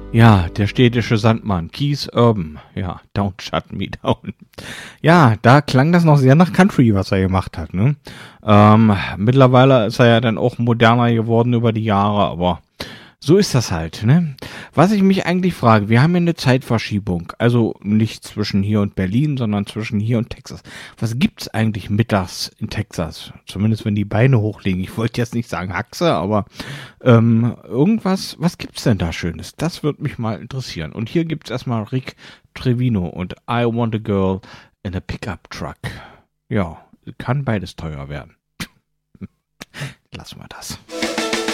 Ja, der städtische Sandmann, Keith Urban, ja, Don't Shut Me Down. Ja, da klang das noch sehr nach Country, was er gemacht hat, ne? Mittlerweile ist er ja dann auch moderner geworden über die Jahre, aber so ist das halt, ne? Was ich mich eigentlich frage, wir haben ja eine Zeitverschiebung, also nicht zwischen hier und Berlin, sondern zwischen hier und Texas. Was gibt's eigentlich mittags in Texas? Zumindest wenn die Beine hochlegen. Ich wollte jetzt nicht sagen Haxe, aber irgendwas, was gibt's denn da Schönes? Das würde mich mal interessieren. Und hier gibt's erstmal Rick Trevino und I Want a Girl in a Pickup Truck. Ja, kann beides teuer werden. Lassen wir das.